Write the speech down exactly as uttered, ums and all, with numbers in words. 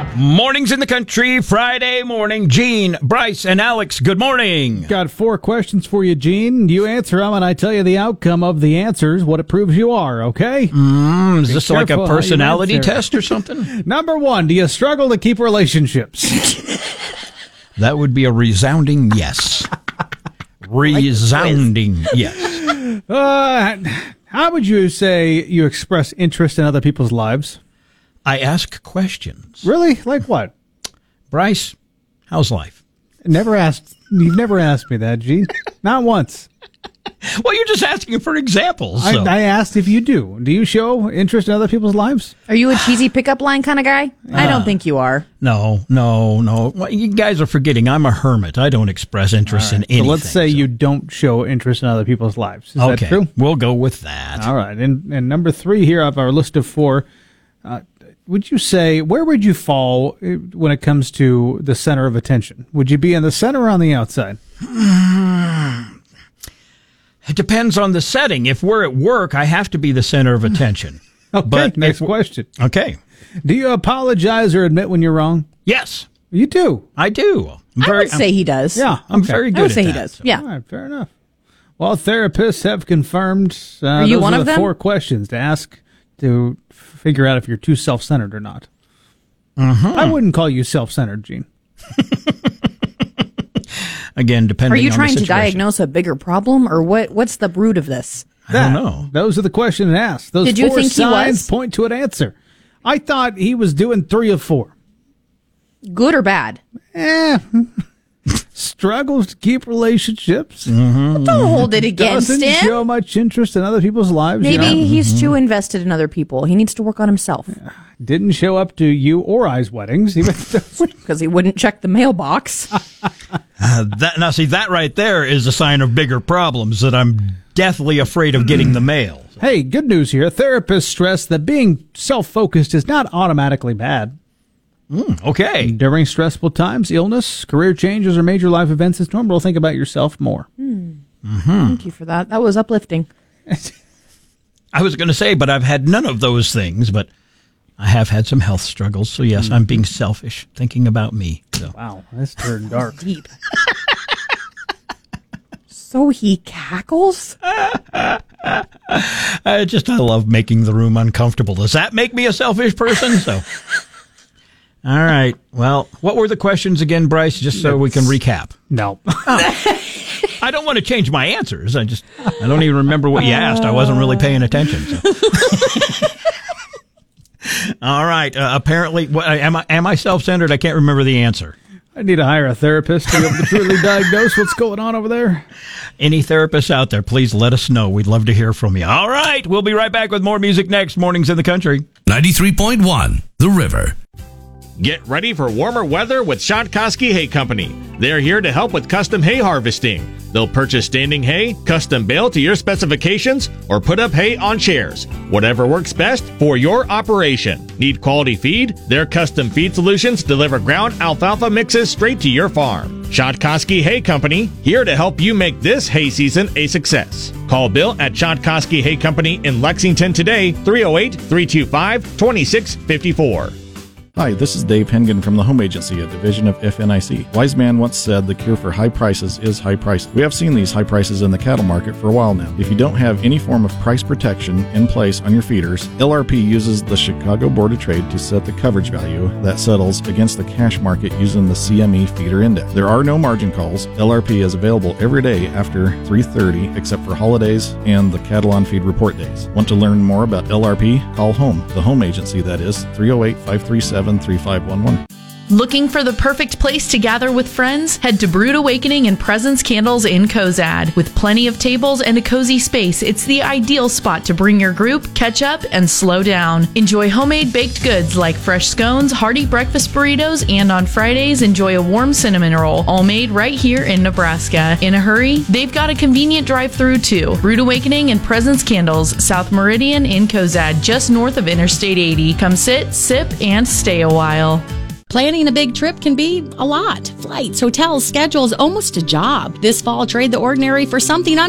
Mornings in the country, Friday morning. Gene, Bryce, and Alex, good morning. Got four questions for you, Gene. You answer them, and I tell you the outcome of the answers, what it proves you are, okay? Mm, is Be this like a personality test or something? Number one, do you struggle to keep relationships? That would be a resounding yes. Resounding yes. Uh, how would you say you express interest in other people's lives? I ask questions. Really? Like what? Bryce, how's life? Never asked. You've never asked me that, Gene. Not once. Well, you're just asking for examples. So. I, I asked if you do. Do you show interest in other people's lives? Are you a cheesy pickup line kind of guy? I don't think you are. No, no, no. Well, you guys are forgetting I'm a hermit. I don't express interest Right. in anything. So let's say so. you don't show interest in other people's lives. Is okay, that true? We'll go with that. All right. And, and number three here of our list of four, uh, would you say, where would you fall when it comes to the center of attention? Would you be in the center or on the outside? It depends on the setting. If we're at work, I have to be the center of attention. Okay, but next if, question. Okay. Do you apologize or admit when you're wrong? Yes. You do? I do. I'm I very, would say I'm, he does. Yeah. I'm okay. very good I would at say that, he does. so. Yeah. All right, fair enough. Well, therapists have confirmed uh, Are you those one are of the them? four questions to ask to figure out if you're too self-centered or not. Mm-hmm. I wouldn't call you self-centered, Gene. Again, depending on Are you the trying to situation. diagnose a bigger problem, or what? What's the root of this? I don't know. Those are the questions asked. Those Did you four think he signs was? point to an answer. I thought he was doing three of four. Good or bad? Eh. Struggles to keep relationships. Mm-hmm. Don't hold it against Doesn't him. show much interest in other people's lives. Maybe Yeah. he's too invested in other people. He needs to work on himself Didn't show up to you or I's weddings. Even though- because he wouldn't check the mailbox. Uh, that, now, see, that right there is a sign of bigger problems, that I'm deathly afraid of getting the mail. Hey, good news here. Therapists stress that being self-focused is not automatically bad. Mm, okay. During stressful times, illness, career changes, or major life events, it's normal to think about yourself more. Mm-hmm. Thank you for that. That was uplifting. I was going to say, but I've had none of those things, but I have had some health struggles. So, yes, Mm-hmm. I'm being selfish, thinking about me. So. Wow, this turned dark. Deep. So he cackles? I just, I love making the room uncomfortable. Does that make me a selfish person? So, all right. Well, what were the questions again, Bryce, just so we can recap? No. I don't want to change my answers. I just, I don't even remember what you asked. I wasn't really paying attention. So. All right. Uh, apparently, what, am I, am I self-centered? I can't remember the answer. I need to hire a therapist to be able to truly diagnose what's going on over there. Any therapists out there, please let us know. We'd love to hear from you. All right. We'll be right back with more music next. Mornings in the Country. ninety-three point one, The River. Get ready for warmer weather with Shotkoski Hay Company. They're here to help with custom hay harvesting. They'll purchase standing hay, custom bale to your specifications, or put up hay on chairs. Whatever works best for your operation. Need quality feed? Their custom feed solutions deliver ground alfalfa mixes straight to your farm. Shotkoski Hay Company, here to help you make this hay season a success. Call Bill at Shotkoski Hay Company in Lexington today, three oh eight, three two five, two six five four. Hi, this is Dave Hengen from the Home Agency, a division of F N I C. Wise man once said the cure for high prices is high prices. We have seen these high prices in the cattle market for a while now. If you don't have any form of price protection in place on your feeders, L R P uses the Chicago Board of Trade to set the coverage value that settles against the cash market using the C M E Feeder Index. There are no margin calls. L R P is available every day after three thirty except for holidays and the cattle on feed report days. Want to learn more about L R P? Call Home, the Home Agency, that is, three oh eight, five three seven, three five one one. Looking for the perfect place to gather with friends? Head to Brood Awakening and Presence Candles in Cozad. With plenty of tables and a cozy space, it's the ideal spot to bring your group, catch up, and slow down. Enjoy homemade baked goods like fresh scones, hearty breakfast burritos, and on Fridays, enjoy a warm cinnamon roll, all made right here in Nebraska. In a hurry? They've got a convenient drive-through too. Brood Awakening and Presence Candles, South Meridian in Cozad, just north of Interstate eighty. Come sit, sip, and stay a while. Planning a big trip can be a lot. Flights, hotels, schedules, almost a job. This fall, trade the ordinary for something